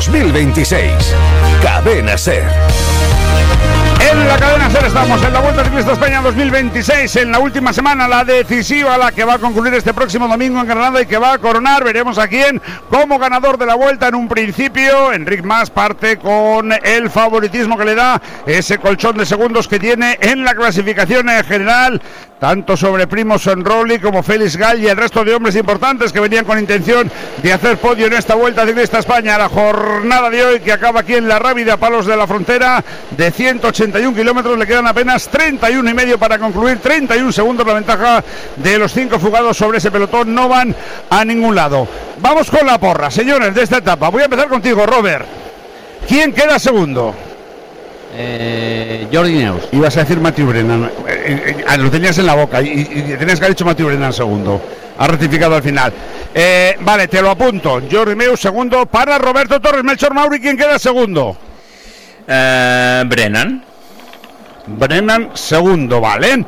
2026. Cadena SER. En la cadena SER estamos en la Vuelta Ciclista España 2026, en la última semana, la decisiva, la que va a concluir este próximo domingo en Granada y que va a coronar, veremos a quién como ganador de la Vuelta. En un principio, Enric Mas parte con el favoritismo que le da ese colchón de segundos que tiene en la clasificación en general, tanto sobre Primož Roglič como Félix Gall y el resto de hombres importantes que venían con intención de hacer podio en esta Vuelta Ciclista España. La jornada de hoy, que acaba aquí en La Rábida, Palos de la Frontera, de 181 kilómetros, le quedan apenas 31 y medio para concluir. 31 segundos la ventaja de los 5 fugados sobre ese pelotón, no van a ningún lado. Vamos con la porra, señores, de esta etapa. Voy a empezar contigo, Robert. ¿Quién queda segundo? Jordi Neus. Ibas a decir Mathieu Brennan, lo tenías en la boca y tenías que haber dicho Mathieu Brennan segundo. Ha rectificado al final. Vale, te lo apunto. Jordi Neus segundo para Roberto Torres. Melchor Mauri, ¿quién queda segundo? Brennan segundo, vale.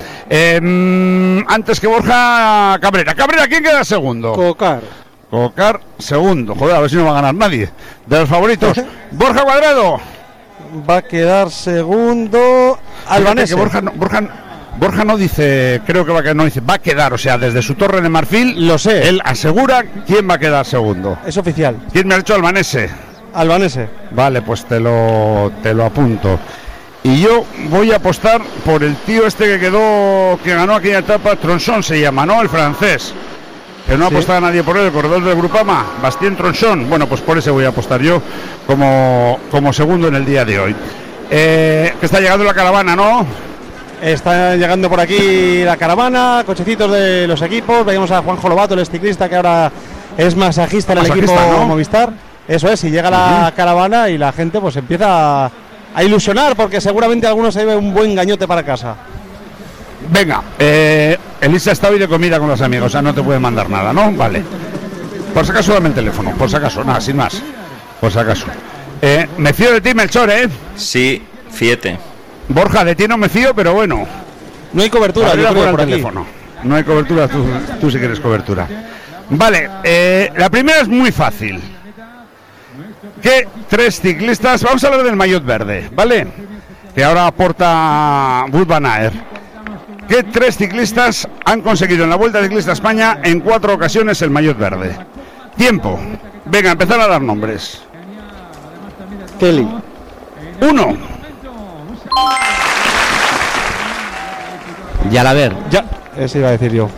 Antes que Borja, Cabrera, ¿quién queda segundo? Cocar segundo. Joder, a ver si no va a ganar nadie de los favoritos. Borja Cuadrado va a quedar segundo. Albanese. Borja no dice, creo que va a quedar, no dice, va a quedar, o sea, desde su Torre de Marfil, lo sé. Él asegura quién va a quedar segundo. Es oficial. ¿Quién me ha dicho? Albanese. Vale, pues te lo apunto. Y yo voy a apostar por el tío este que ganó aquella etapa, Tronchon se llama, ¿no? El francés. Que no ha apostado a nadie por él, el corredor del Grupama, Bastien Tronchon. Bueno, pues por ese voy a apostar yo como segundo en el día de hoy. Que está llegando la caravana, ¿no? Está llegando por aquí la caravana, cochecitos de los equipos. Veíamos a Juanjo Lobato, el ciclista que ahora es masajista en el equipo, ¿no? Movistar. Eso es, y llega la caravana y la gente pues empieza a ilusionar, porque seguramente algunos se lleve un buen gañote para casa. Venga, Elisa está hoy de comida con los amigos, o sea, no te puede mandar nada, ¿no? Vale. Por si acaso dame el teléfono, por si acaso, nada, sin más. Por si acaso. Me fío de ti, Melchor, ¿eh? Sí, fíjate. Borja, de ti no me fío, pero bueno. No hay cobertura, yo creo, por teléfono. No hay cobertura, tú sí quieres cobertura. Vale, la primera es muy fácil. ¿Qué 3 ciclistas? Vamos a hablar del maillot verde, ¿vale? Que ahora aporta Wout van Aert. ¿Qué 3 ciclistas han conseguido en la Vuelta Ciclista España en 4 ocasiones el maillot verde? Tiempo. Venga, empezar a dar nombres. Kelly. 1. Yalaber. Ya, ese iba a decir yo.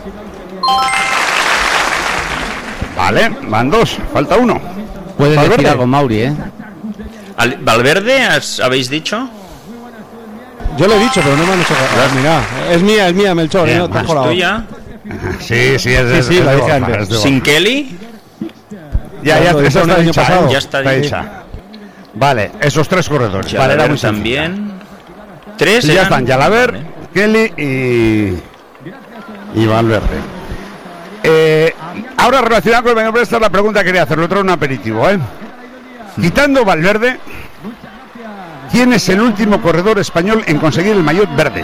Vale, van 2, falta 1. Puedes decir algo, Mauri, ¿eh? ¿Valverde habéis dicho? Yo lo he dicho, pero no me han hecho caso. Mira, es mía, Melchor. Bien, no te ¿Es tuya? Sí, es la dije antes. ¿Sin Kelly? Ya está dicha, ya está dicha. Vale, esos 3 corredores. Vale, era muy también. 3 ya están, Yalaber, Kelly y Valverde. Ahora, relacionado con el maillot verde, esta es la pregunta que quería hacer. Lo otro es un aperitivo, ¿eh? Quitando Valverde, ¿quién es el último corredor español en conseguir el maillot verde?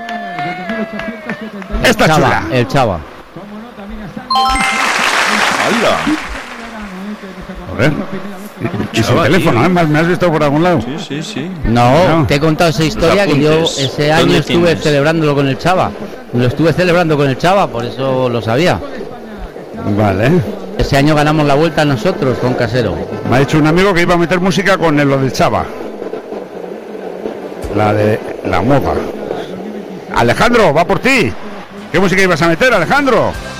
Esta chula. El Chava. ¡Hala! Joder. Y sin teléfono, ¿eh? ¿Me has visto por algún lado? Sí. No, te he contado esa historia que yo ese año estuve celebrándolo con el Chava. Lo estuve celebrando con el Chava, por eso lo sabía. Vale. Ese año ganamos la Vuelta nosotros con Casero. Me ha dicho un amigo que iba a meter música con lo del Chava. La de la moda. Alejandro, va por ti. ¿Qué música ibas a meter, Alejandro?